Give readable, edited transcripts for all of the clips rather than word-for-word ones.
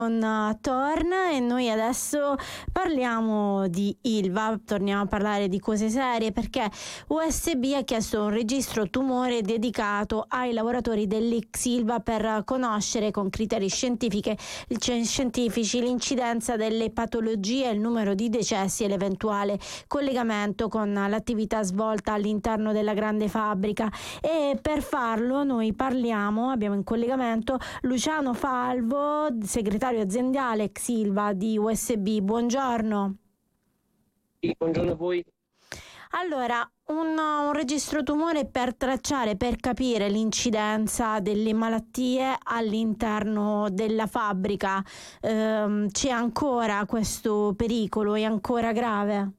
Torna e noi adesso parliamo di Ilva, torniamo a parlare di cose serie perché USB ha chiesto un registro tumore dedicato ai lavoratori dell'ex Ilva per conoscere con criteri scientifici l'incidenza delle patologie, il numero di decessi e l'eventuale collegamento con l'attività svolta all'interno della grande fabbrica. E per farlo noi abbiamo in collegamento Luciano Falvo, segretario aziendale ex Ilva di USB. Buongiorno. Sì, buongiorno a voi. Allora, un registro tumore per tracciare, per capire l'incidenza delle malattie all'interno della fabbrica. C'è ancora questo pericolo? È ancora grave?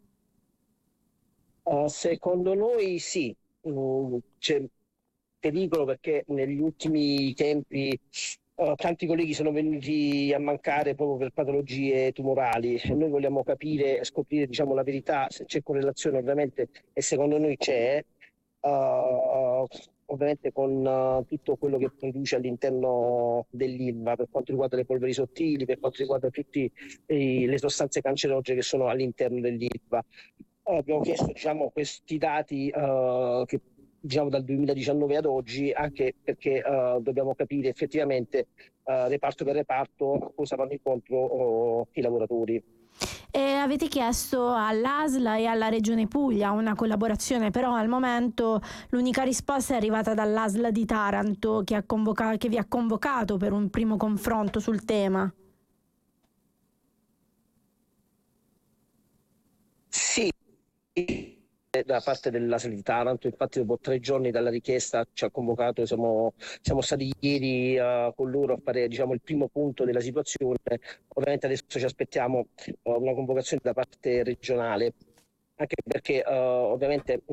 Secondo noi sì. C'è pericolo perché negli ultimi tempi tanti colleghi sono venuti a mancare proprio per patologie tumorali. Noi vogliamo capire, scoprire, diciamo, la verità, se c'è correlazione ovviamente, e secondo noi c'è, ovviamente con tutto quello che produce all'interno dell'Ilva per quanto riguarda le polveri sottili, per quanto riguarda tutte le sostanze cancerogene che sono all'interno dell'Ilva. Abbiamo chiesto, diciamo, questi dati che, diciamo, dal 2019 ad oggi, anche perché dobbiamo capire effettivamente reparto per reparto cosa vanno incontro i lavoratori. E avete chiesto all'ASL e alla Regione Puglia una collaborazione, però al momento l'unica risposta è arrivata dall'ASL di Taranto che vi ha convocato per un primo confronto sul tema. Sì, da parte dell'ASL di Taranto, infatti dopo 3 giorni dalla richiesta ci ha convocato, siamo stati ieri con loro a fare, diciamo, il primo punto della situazione. Ovviamente adesso ci aspettiamo una convocazione da parte regionale, anche perché ovviamente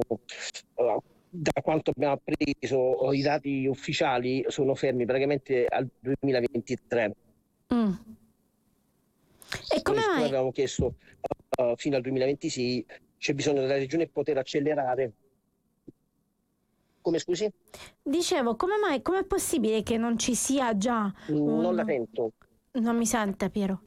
da quanto abbiamo appreso i dati ufficiali sono fermi praticamente al 2023. E come Noi mai? avevamo chiesto fino al 2026, c'è bisogno della regione poter accelerare. Come, scusi? Dicevo, come mai, com'è possibile che non ci sia già Non la sento. Non mi sente, Piero?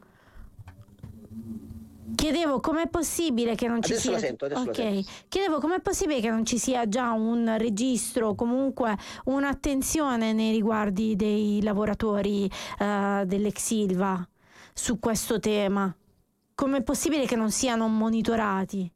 Chiedevo com'è possibile che non ci Adesso sia... la sento, adesso la sento. Chiedevo com'è possibile che non ci sia già un registro, comunque un'attenzione nei riguardi dei lavoratori dell'ex Ilva su questo tema. Com'è possibile che non siano monitorati?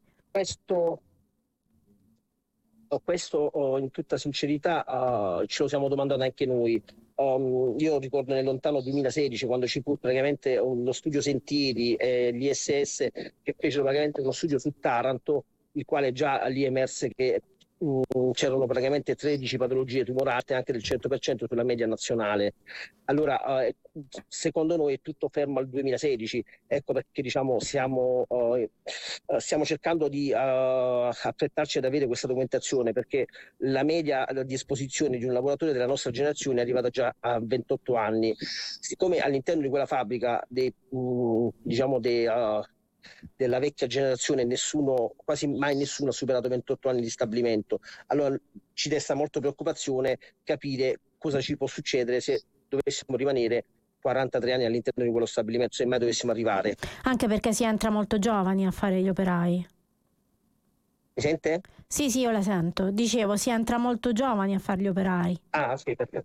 Questo in tutta sincerità ce lo siamo domandati anche noi. Io ricordo nel lontano 2016, quando ci fu praticamente lo studio Sentieri e l'ISS che fecero praticamente uno studio su Taranto, il quale già lì emerse che c'erano praticamente 13 patologie tumorate, anche del 100% sulla media nazionale. Allora, secondo noi è tutto fermo al 2016, ecco perché, diciamo, stiamo cercando di affrettarci ad avere questa documentazione, perché la media di esposizione di un lavoratore della nostra generazione è arrivata già a 28 anni. Siccome all'interno di quella fabbrica della vecchia generazione quasi mai nessuno ha superato 28 anni di stabilimento, allora ci desta molto preoccupazione capire cosa ci può succedere se dovessimo rimanere 43 anni all'interno di quello stabilimento, se mai dovessimo arrivare. Anche perché si entra molto giovani a fare gli operai. Mi sente? Sì, io la sento. Dicevo, si entra molto giovani a fare gli operai. Ah, sì, perché?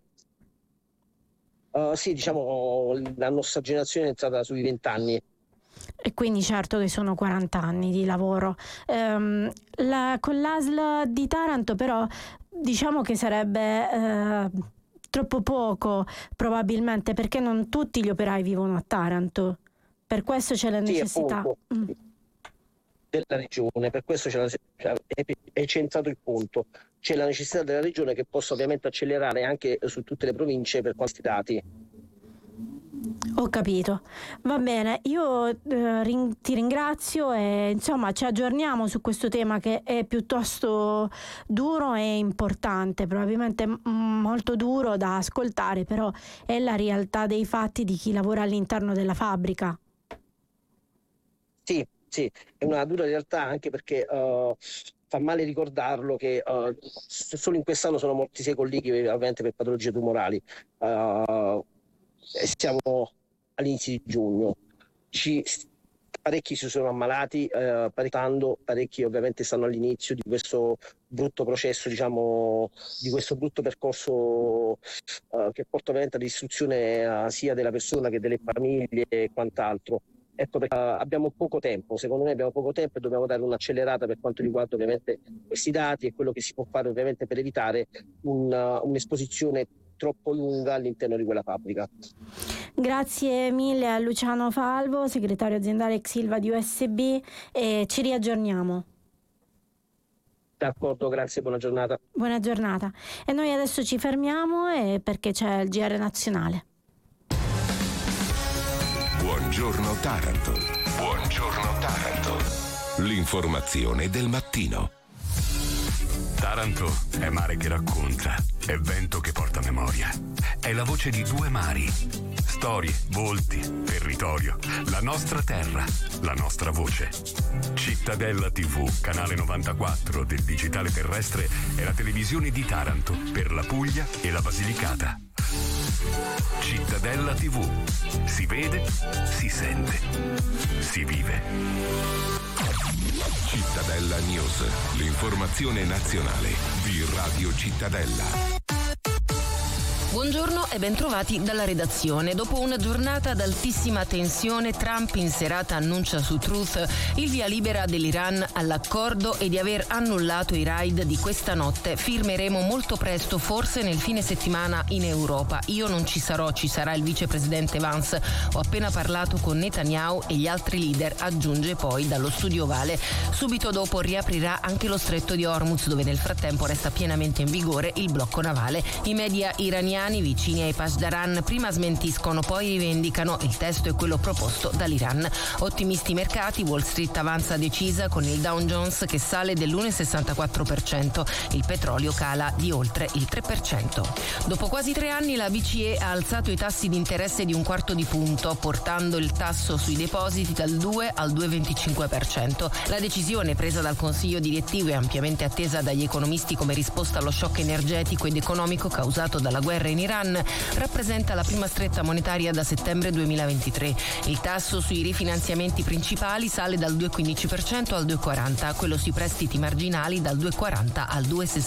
Sì, diciamo, la nostra generazione è entrata sui 20 anni. E quindi certo che sono 40 anni di lavoro. Con l'ASL di Taranto però diciamo che sarebbe troppo poco probabilmente, perché non tutti gli operai vivono a Taranto. Per questo c'è la necessità. Appunto, della regione, per questo è centrato il punto. C'è la necessità della regione che possa ovviamente accelerare anche su tutte le province per questi dati. Ho capito, va bene, io ti ringrazio e insomma ci aggiorniamo su questo tema che è piuttosto duro e importante, probabilmente molto duro da ascoltare, però è la realtà dei fatti di chi lavora all'interno della fabbrica. Sì, è una dura realtà, anche perché fa male ricordarlo che solo in quest'anno sono morti 6 colleghi ovviamente per patologie tumorali. Siamo all'inizio di giugno. Parecchi si sono ammalati, parecchi ovviamente stanno all'inizio di questo brutto processo, diciamo, di questo brutto percorso che porta ovviamente all'istruzione sia della persona che delle famiglie e quant'altro. Ecco, perché abbiamo poco tempo, secondo me abbiamo poco tempo e dobbiamo dare un'accelerata per quanto riguarda ovviamente questi dati e quello che si può fare ovviamente per evitare un'esposizione troppo lunga all'interno di quella fabbrica. Grazie mille a Luciano Falvo, segretario aziendale ex Ilva di USB, e ci riaggiorniamo. D'accordo, grazie, buona giornata. Buona giornata. E noi adesso ci fermiamo perché c'è il GR nazionale. Buongiorno Taranto. Buongiorno Taranto. L'informazione del mattino. Taranto è mare che racconta, è vento che porta memoria, è la voce di due mari, storie, volti, territorio, la nostra terra, la nostra voce. Cittadella TV, canale 94 del digitale terrestre, è la televisione di Taranto per la Puglia e la Basilicata. Cittadella TV, si vede, si sente, si vive. Cittadella News, l'informazione nazionale di Radio Cittadella. Buongiorno e bentrovati dalla redazione. Dopo una giornata ad altissima tensione, Trump in serata annuncia su Truth il via libera dell'Iran all'accordo e di aver annullato i raid di questa notte. Firmeremo molto presto, forse nel fine settimana in Europa. Io non ci sarò, ci sarà il vicepresidente Vance. Ho appena parlato con Netanyahu e gli altri leader, aggiunge poi dallo studio ovale. Subito dopo riaprirà anche lo stretto di Hormuz, dove nel frattempo resta pienamente in vigore il blocco navale. I media iraniani vicini ai Pasdaran prima smentiscono, poi rivendicano. Il testo è quello proposto dall'Iran. Ottimisti i mercati, Wall Street avanza decisa con il Dow Jones che sale dell'1,64%, il petrolio cala di oltre il 3%. Dopo quasi 3 anni la BCE ha alzato i tassi di interesse di 1/4 di punto, portando il tasso sui depositi dal 2 al 2,25%. La decisione presa dal Consiglio direttivo è ampiamente attesa dagli economisti come risposta allo shock energetico ed economico causato dalla guerra in Iran, rappresenta la prima stretta monetaria da settembre 2023. Il tasso sui rifinanziamenti principali sale dal 2,15% al 2,40%, quello sui prestiti marginali dal 2,40% al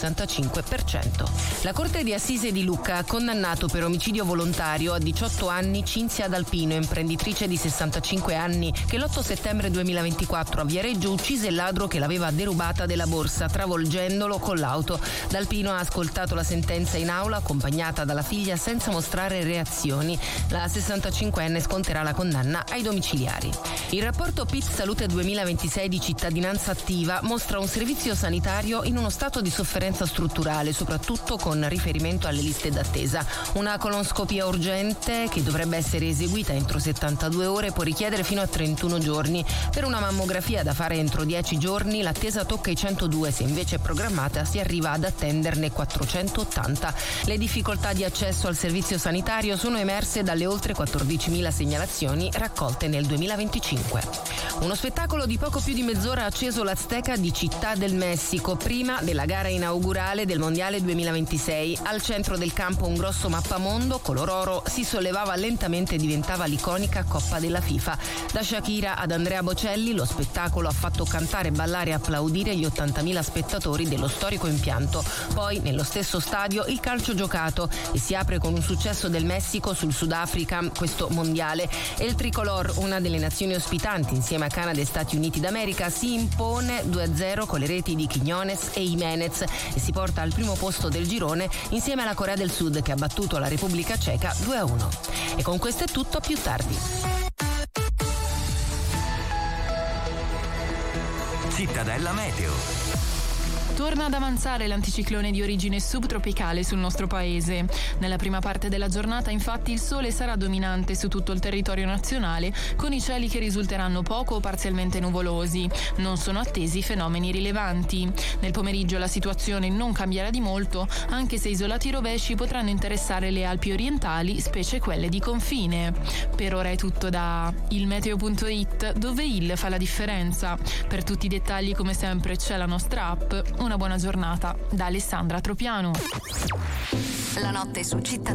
2,65%. La Corte di Assise di Lucca ha condannato per omicidio volontario a 18 anni Cinzia D'Alpino, imprenditrice di 65 anni, che l'8 settembre 2024 a Viareggio uccise il ladro che l'aveva derubata della borsa, travolgendolo con l'auto. D'Alpino ha ascoltato la sentenza in aula, accompagnata dalla figlia senza mostrare reazioni. La 65enne sconterà la condanna ai domiciliari. Il rapporto PIT Salute 2026 di Cittadinanza Attiva mostra un servizio sanitario in uno stato di sofferenza strutturale, soprattutto con riferimento alle liste d'attesa. Una colonscopia urgente che dovrebbe essere eseguita entro 72 ore può richiedere fino a 31 giorni. Per una mammografia da fare entro 10 giorni l'attesa tocca i 102, se invece è programmata si arriva ad attenderne 480. Le difficoltà di accesso al servizio sanitario sono emerse dalle oltre 14.000 segnalazioni raccolte nel 2025. Uno spettacolo di poco più di mezz'ora ha acceso l'Azteca di Città del Messico, prima della gara inaugurale del Mondiale 2026. Al centro del campo un grosso mappamondo color oro si sollevava lentamente e diventava l'iconica Coppa della FIFA. Da Shakira ad Andrea Bocelli lo spettacolo ha fatto cantare, ballare e applaudire gli 80.000 spettatori dello storico impianto. Poi nello stesso stadio il calcio giocato e si apre con un successo del Messico sul Sudafrica, questo mondiale, e il tricolor, una delle nazioni ospitanti insieme a Canada e Stati Uniti d'America, si impone 2-0 con le reti di Quiñones e Jiménez e si porta al primo posto del girone insieme alla Corea del Sud che ha battuto la Repubblica Ceca 2-1. E con questo è tutto, più tardi. Cittadella Meteo. Torna ad avanzare l'anticiclone di origine subtropicale sul nostro paese. Nella prima parte della giornata, infatti, il sole sarà dominante su tutto il territorio nazionale, con i cieli che risulteranno poco o parzialmente nuvolosi. Non sono attesi fenomeni rilevanti. Nel pomeriggio la situazione non cambierà di molto, anche se isolati rovesci potranno interessare le Alpi orientali, specie quelle di confine. Per ora è tutto da ilmeteo.it, dove il fa la differenza. Per tutti i dettagli, come sempre, c'è la nostra app. Una buona giornata da Alessandra Tropiano. La notte su Città